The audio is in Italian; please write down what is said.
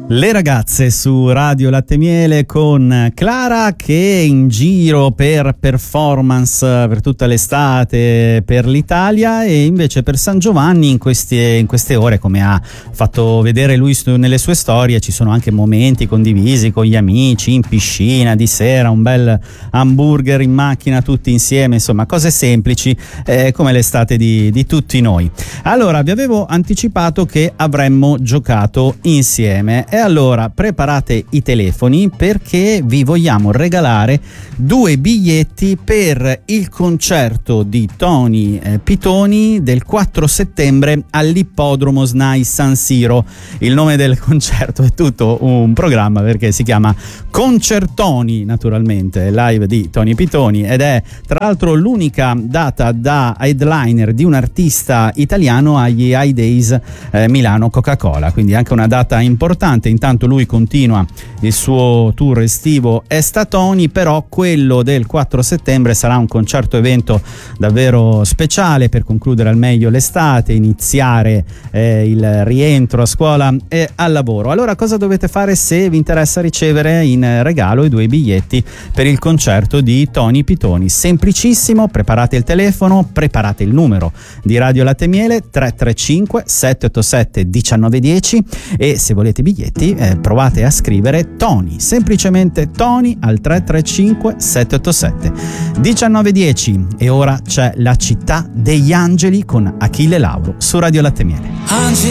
Le ragazze su Radio Latte Miele con Clara che è in giro per performance per tutta l'estate per l'Italia, e invece per San Giovanni in queste ore, come ha fatto vedere lui nelle sue storie, ci sono anche momenti condivisi con gli amici in piscina di sera, un bel hamburger in macchina tutti insieme, insomma cose semplici come l'estate di tutti noi. Allora, vi avevo anticipato che avremmo giocato insieme e allora preparate i telefoni perché vi vogliamo regalare 2 biglietti per il concerto di Tony Pitoni del 4 settembre all'Ippodromo SNAI San Siro. Il nome del concerto è tutto un programma perché si chiama Concertoni, naturalmente, live di Tony Pitoni, ed è tra l'altro l'unica data da headliner di un artista italiano agli High Days Milano Coca-Cola, quindi anche una data importante. Intanto lui continua il suo tour estivo Estatoni, però quello del 4 settembre sarà un concerto evento davvero speciale per concludere al meglio l'estate, iniziare il rientro a scuola e al lavoro. Allora, cosa dovete fare se vi interessa ricevere in regalo i 2 biglietti per il concerto di Tony Pitoni? Semplicissimo, preparate il telefono, preparate il numero di Radio Latte Miele 335 787 1910 e se volete biglietti provate a scrivere Tony, semplicemente Tony al 335 787 1910. E ora c'è La città degli angeli con Achille Lauro su Radio Latte Miele.